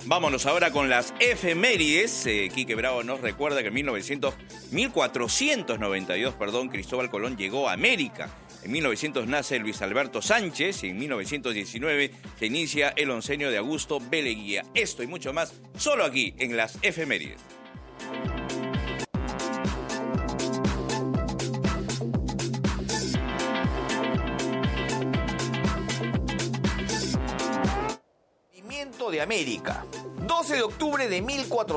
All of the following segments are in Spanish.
Vámonos ahora con las efemérides. Quique Bravo nos recuerda que en 1492, Cristóbal Colón llegó a América. En 1900 nace Luis Alberto Sánchez y en 1919 se inicia el oncenio de Augusto B. Leguía. Esto y mucho más solo aquí en las efemérides. De América. 12 de octubre de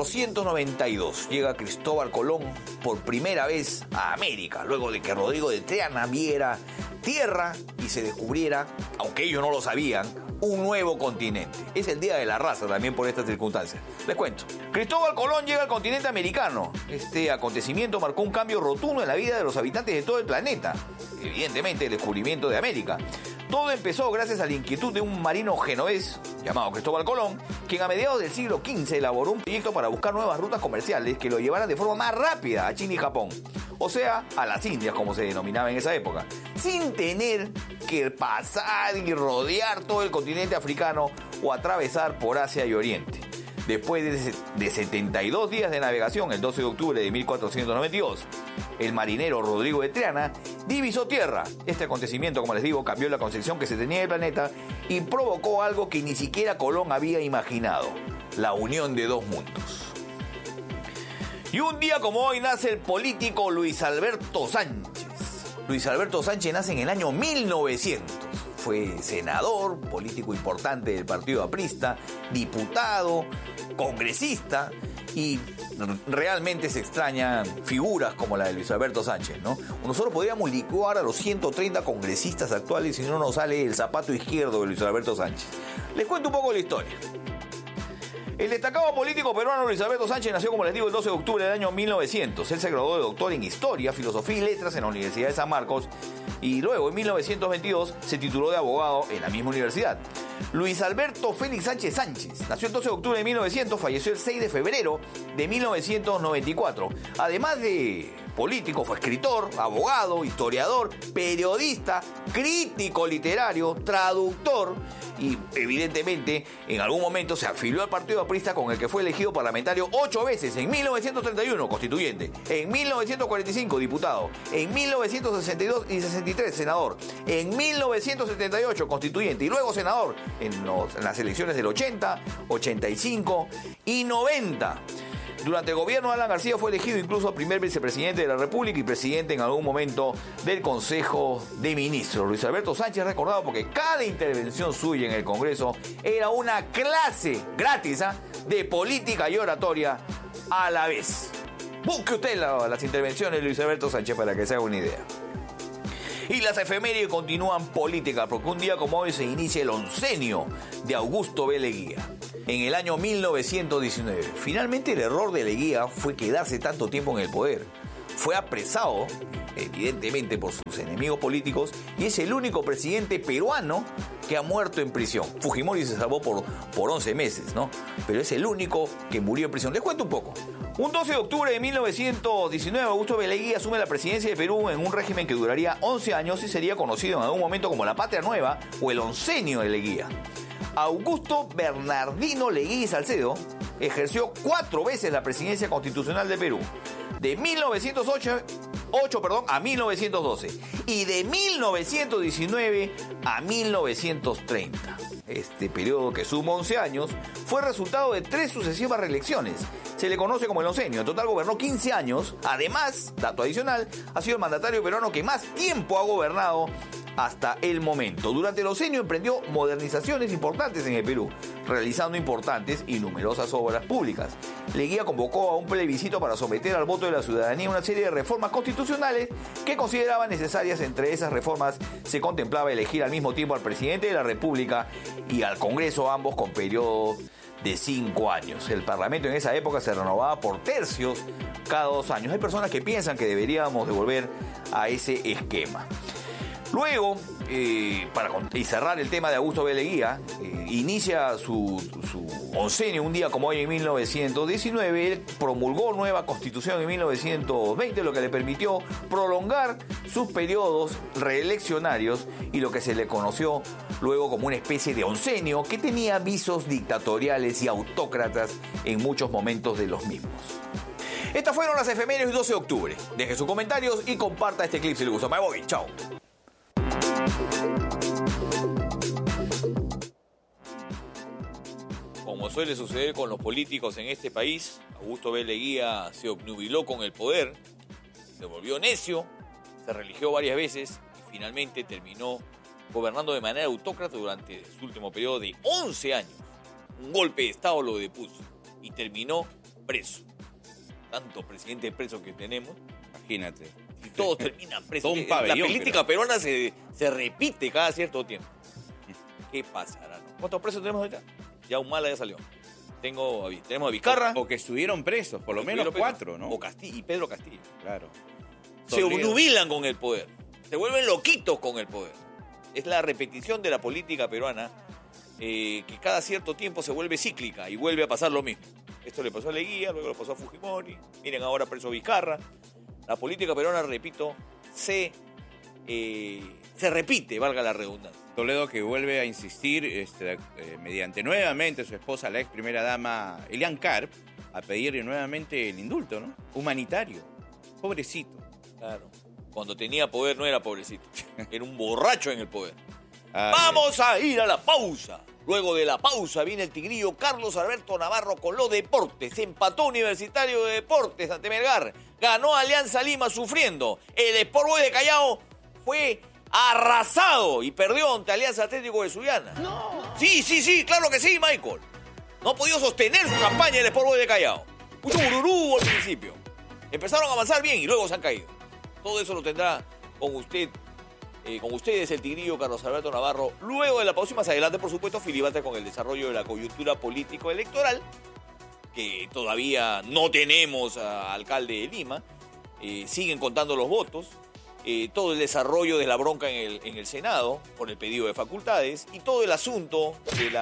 1492 llega Cristóbal Colón por primera vez a América, luego de que Rodrigo de Triana viera tierra y se descubriera, aunque ellos no lo sabían, un nuevo continente. Es el Día de la Raza también por estas circunstancias. Les cuento. Cristóbal Colón llega al continente americano. Este acontecimiento marcó un cambio rotundo en la vida de los habitantes de todo el planeta. Evidentemente, el descubrimiento de América. Todo empezó gracias a la inquietud de un marino genovés llamado Cristóbal Colón, quien a mediados del siglo XV elaboró un proyecto para buscar nuevas rutas comerciales que lo llevaran de forma más rápida a China y Japón, o sea, a las Indias, como se denominaba en esa época, sin tener que pasar y rodear todo el continente africano o atravesar por Asia y Oriente. Después de 72 días de navegación, el 12 de octubre de 1492, el marinero Rodrigo de Triana divisó tierra. Este acontecimiento, como les digo, cambió la concepción que se tenía del planeta y provocó algo que ni siquiera Colón había imaginado: la unión de dos mundos. Y un día como hoy nace el político Luis Alberto Sánchez. Luis Alberto Sánchez nace en el año 1900. Fue senador, político importante del partido aprista, diputado, congresista, y realmente se extrañan figuras como la de Luis Alberto Sánchez, ¿no? Nosotros podríamos licuar a los 130 congresistas actuales si no nos sale el zapato izquierdo de Luis Alberto Sánchez. Les cuento un poco la historia. El destacado político peruano Luis Alberto Sánchez nació, como les digo, el 12 de octubre del año 1900. Él se graduó de doctor en Historia, Filosofía y Letras en la Universidad de San Marcos y luego, en 1922, se tituló de abogado en la misma universidad. Luis Alberto Félix Sánchez Sánchez nació el 12 de octubre de 1900, falleció el 6 de febrero de 1994. Además de político, fue escritor, abogado, historiador, periodista, crítico literario, traductor y, evidentemente, en algún momento se afilió al Partido Aprista, con el que fue elegido parlamentario 8 veces: en 1931, constituyente; en 1945, diputado; en 1962 y 63, senador; en 1978, constituyente y luego senador en las elecciones del 80, 85 y 90. Durante el gobierno de Alan García fue elegido incluso primer vicepresidente de la República y presidente en algún momento del Consejo de Ministros. Luis Alberto Sánchez recordado porque cada intervención suya en el Congreso era una clase gratis de política y oratoria a la vez. Busque usted las intervenciones de Luis Alberto Sánchez para que se haga una idea. Y las efemérides continúan políticas, porque un día como hoy se inicia el oncenio de Augusto B. Leguía. En el año 1919. Finalmente, el error de Leguía fue quedarse tanto tiempo en el poder. Fue apresado, evidentemente, por sus enemigos políticos y es el único presidente peruano que ha muerto en prisión. Fujimori se salvó por 11 meses, ¿no? Pero es el único que murió en prisión. Les cuento un poco. Un 12 de octubre de 1919, Augusto B. Leguía asume la presidencia de Perú en un régimen que duraría 11 años y sería conocido en algún momento como la Patria Nueva o el oncenio de Leguía. Augusto Bernardino Leguía y Salcedo ejerció 4 veces la presidencia constitucional de Perú, de 1908 a 1912 y de 1919 a 1930. Este periodo, que suma 11 años, fue resultado de 3 sucesivas reelecciones. Se le conoce como el oncenio. En total gobernó 15 años. Además, dato adicional, ha sido el mandatario peruano que más tiempo ha gobernado hasta el momento. Durante el oncenio emprendió modernizaciones importantes en el Perú, realizando importantes y numerosas obras públicas. Leguía convocó a un plebiscito para someter al voto de la ciudadanía una serie de reformas constitucionales que consideraba necesarias. Entre esas reformas se contemplaba elegir al mismo tiempo al presidente de la República y al Congreso, ambos con periodo de 5 años. El Parlamento en esa época se renovaba por tercios cada 2 años. Hay personas que piensan que deberíamos de volver a ese esquema. Luego, y cerrar el tema de Augusto B. Leguía, inicia su oncenio un día como hoy en 1919. Él promulgó nueva constitución en 1920, lo que le permitió prolongar sus periodos reeleccionarios y lo que se le conoció luego como una especie de oncenio que tenía visos dictatoriales y autócratas en muchos momentos de los mismos. Estas fueron las efemérides 12 de octubre. Deje sus comentarios y comparta este clip si le gustó. Me voy, chao. Como suele suceder con los políticos en este país, Augusto B. Leguía se obnubiló con el poder, se volvió necio, se religió varias veces y finalmente terminó gobernando de manera autócrata durante su último periodo de 11 años. Un golpe de Estado lo depuso y terminó preso. Tantos presidentes presos que tenemos. Imagínate. Y todos terminan presos. Un pabellón, la política peruana se repite cada cierto tiempo. ¿Qué pasará? ¿Cuántos presos tenemos ahorita? Ya Humala ya salió. Tenemos a Vizcarra. O que estuvieron presos, por lo menos 4, ¿no? O Castillo, y Pedro Castillo. Claro. Se obnubilan con el poder. Se vuelven loquitos con el poder. Es la repetición de la política peruana que cada cierto tiempo se vuelve cíclica y vuelve a pasar lo mismo. Esto le pasó a Leguía, luego le pasó a Fujimori. Miren ahora preso Vizcarra. La política peruana, repito, se repite, valga la redundancia. Toledo que vuelve a insistir mediante nuevamente su esposa, la ex primera dama Elian Karp, a pedir nuevamente el indulto, ¿no? Humanitario. Pobrecito. Claro. Cuando tenía poder no era pobrecito. Era un borracho en el poder. Ay. Vamos a ir a la pausa. Luego de la pausa viene el tigrillo Carlos Alberto Navarro con los deportes. Empató Universitario de Deportes ante Melgar. Ganó Alianza Lima sufriendo. El Sport Boys de Callao fue arrasado y perdió ante Alianza Atlético de Sullana. ¡No! Sí, claro que sí, Michael. No ha podido sostener su campaña el Sport Boys de Callao. Mucho bururú al principio. Empezaron a avanzar bien y luego se han caído. Todo eso lo tendrá con usted. Con ustedes el tigrillo Carlos Alberto Navarro. Luego de la pausa y más adelante, por supuesto, filibate con el desarrollo de la coyuntura político-electoral, que todavía no tenemos a alcalde de Lima. Siguen contando los votos. Todo el desarrollo de la bronca en el Senado por el pedido de facultades y todo el asunto de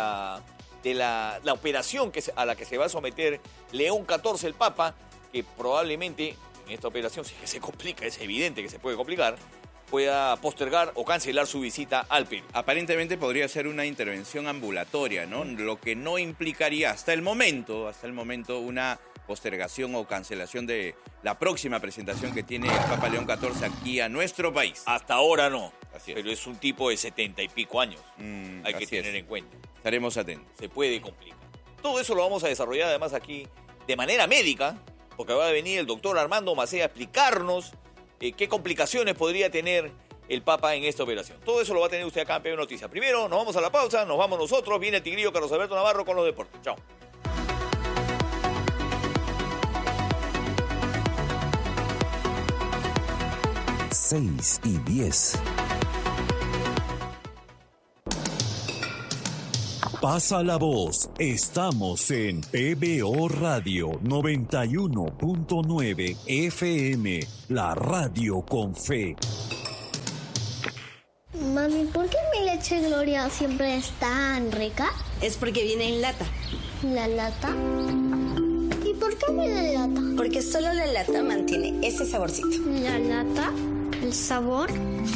la operación a la que se va a someter León XIV, el Papa, que probablemente en esta operación, si es que se complica, es evidente que se puede complicar, pueda postergar o cancelar su visita al Perú. Aparentemente podría ser una intervención ambulatoria, ¿no? Lo que no implicaría hasta el momento una postergación o cancelación de la próxima presentación que tiene el Papa León XIV aquí a nuestro país. Hasta ahora no, Así es. pero es un tipo de 70 y pico años. Hay que tener en cuenta. Estaremos atentos. Se puede complicar. Todo eso lo vamos a desarrollar además aquí de manera médica, porque va a venir el doctor Armando Macea a explicarnos qué complicaciones podría tener el Papa en esta operación. Todo eso lo va a tener usted acá en PB Noticias. Primero nos vamos a la pausa, nos vamos nosotros, viene el tigrillo Carlos Alberto Navarro con los deportes. Chao. Seis y 10. Pasa la voz. Estamos en PBO Radio 91.9 FM, la radio con fe. Mami, ¿por qué mi leche Gloria siempre es tan rica? Es porque viene en lata. ¿La lata? ¿Y por qué viene en lata? Porque solo la lata mantiene ese saborcito. ¿La lata? ¿El sabor?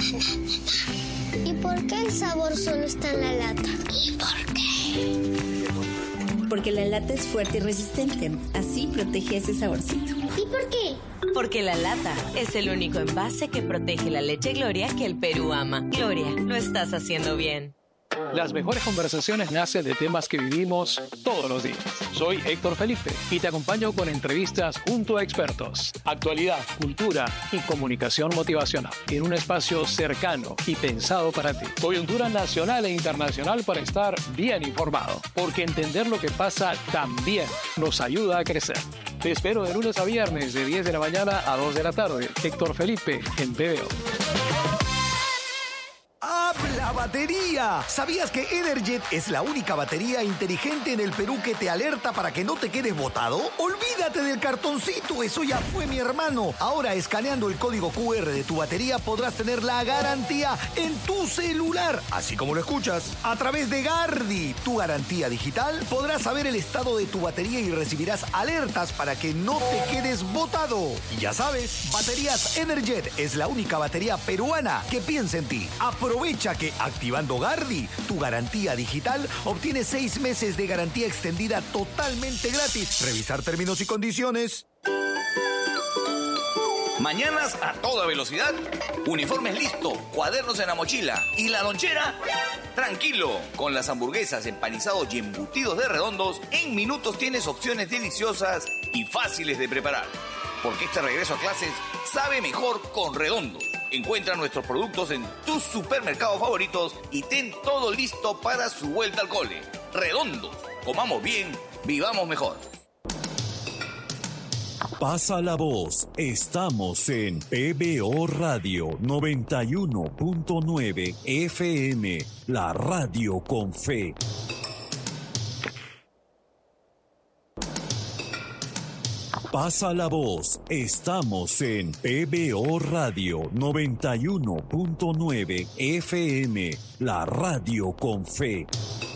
¿Y por qué el sabor solo está en la lata? ¿Y por qué? Porque la lata es fuerte y resistente. Así protege ese saborcito. ¿Y por qué? Porque la lata es el único envase que protege la leche Gloria que el Perú ama. Gloria, lo estás haciendo bien. Las mejores conversaciones nacen de temas que vivimos todos los días. Soy Héctor Felipe y te acompaño con entrevistas junto a expertos, actualidad, cultura y comunicación motivacional en un espacio cercano y pensado para ti. Coyuntura nacional e internacional para estar bien informado, porque entender lo que pasa también nos ayuda a crecer. Te espero de lunes a viernes de 10 de la mañana a 2 de la tarde. Héctor Felipe en PBO. Hablaba batería. ¿Sabías que Energet es la única batería inteligente en el Perú que te alerta para que no te quedes botado? Olvídate del cartoncito, eso ya fue, mi hermano. Ahora, escaneando el código QR de tu batería, podrás tener la garantía en tu celular, así como lo escuchas. A través de Gardi, tu garantía digital, podrás saber el estado de tu batería y recibirás alertas para que no te quedes botado. Y ya sabes, Baterías Energet es la única batería peruana que piensa en ti. Aprovecha que activando Gardi, tu garantía digital, obtienes 6 meses de garantía extendida totalmente gratis. Revisar términos y condiciones. Mañanas a toda velocidad, uniformes listo, cuadernos en la mochila y la lonchera. Tranquilo, con las hamburguesas, empanizados y embutidos de Redondos, en minutos tienes opciones deliciosas y fáciles de preparar. Porque este regreso a clases sabe mejor con Redondos. Encuentra nuestros productos en tus supermercados favoritos y ten todo listo para su vuelta al cole. Redondos, comamos bien, vivamos mejor. Pasa la voz, estamos en PBO Radio 91.9 FM, la radio con fe. Pasa la voz, estamos en PBO Radio 91.9 FM, la radio con fe.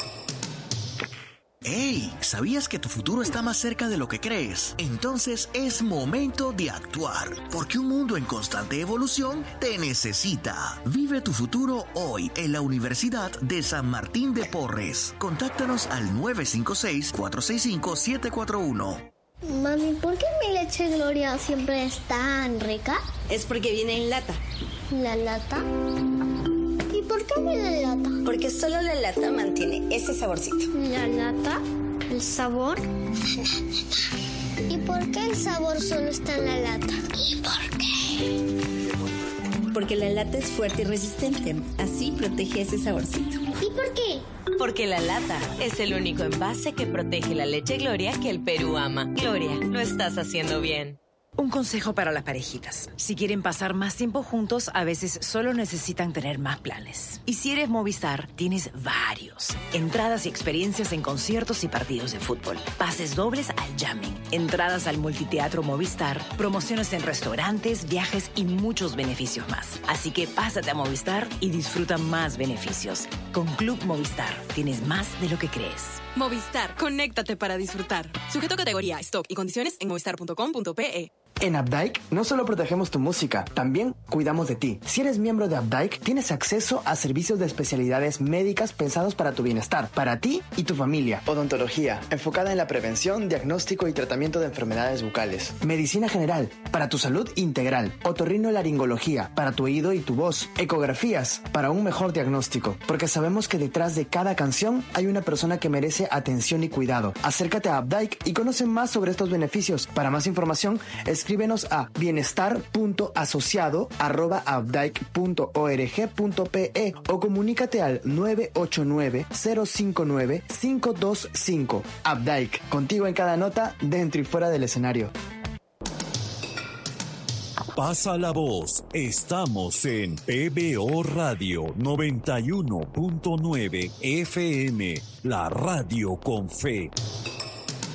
¡Hey! ¿Sabías que tu futuro está más cerca de lo que crees? Entonces es momento de actuar, porque un mundo en constante evolución te necesita. Vive tu futuro hoy en la Universidad de San Martín de Porres. Contáctanos al 956-465-741. Mami, ¿por qué mi leche Gloria siempre es tan rica? Es porque viene en lata. ¿La lata? ¿Y por qué viene en lata? Porque solo la lata mantiene ese saborcito. ¿La lata? ¿El sabor? ¿Y por qué el sabor solo está en la lata? ¿Y por qué? Porque la lata es fuerte y resistente. Así protege ese saborcito. ¿Y por qué? Porque la lata es el único envase que protege la leche Gloria que el Perú ama. Gloria, lo estás haciendo bien. Un consejo para las parejitas. Si quieren pasar más tiempo juntos, a veces solo necesitan tener más planes. Y si eres Movistar, tienes varios. Entradas y experiencias en conciertos y partidos de fútbol. Pases dobles al jamming. Entradas al multiteatro Movistar. Promociones en restaurantes, viajes y muchos beneficios más. Así que pásate a Movistar y disfruta más beneficios. Con Club Movistar, tienes más de lo que crees. Movistar, conéctate para disfrutar. Sujeto a categoría, stock y condiciones en movistar.com.pe. En Updike no solo protegemos tu música, también cuidamos de ti. Si eres miembro de Updike, tienes acceso a servicios de especialidades médicas pensados para tu bienestar, para ti y tu familia. Odontología, enfocada en la prevención, diagnóstico y tratamiento de enfermedades bucales. Medicina general, para tu salud integral. Otorrinolaringología, para tu oído y tu voz. Ecografías, para un mejor diagnóstico. Porque sabemos que detrás de cada canción hay una persona que merece atención y cuidado. Acércate a Updike y conoce más sobre estos beneficios. Para más información, escríbenos a bienestar.asociado@updike.org.pe o comunícate al 989-059-525. Updike, contigo en cada nota, dentro y fuera del escenario. Pasa la voz, estamos en PBO Radio 91.9 FM, la radio con fe.